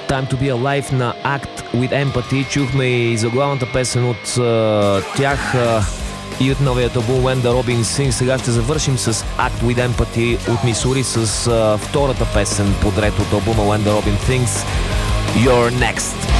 Time to be Alive на Act with Empathy. Чухме и заглавната песен от тях и от новият албум When the Robin Sings. Сега ще завършим с Act with Empathy от Мисури с втората песен подред от албума When the Robin Sings. You're Next.